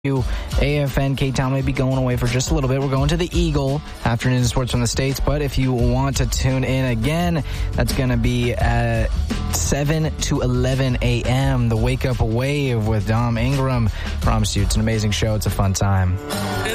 AFN K-Town may be going away for just a little bit. We're going to the Eagle afternoon sports from the States, but if you want to tune in again, that's going to be at 7 to 11 a.m. The Wake Up Wave with Dom Ingram. Promise you, it's an amazing show. It's a fun time.